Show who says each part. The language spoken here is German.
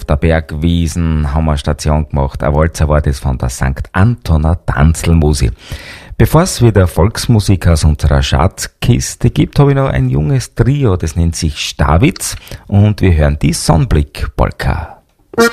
Speaker 1: der Bergwiesen haben wir Station gemacht. Ein Walzer war das von der St. Antoner Tanzelmusik. Bevor es wieder Volksmusik aus unserer Schatzkiste gibt, habe ich noch ein junges Trio, das nennt sich Stawitz und wir hören die Sonnenblick-Polka.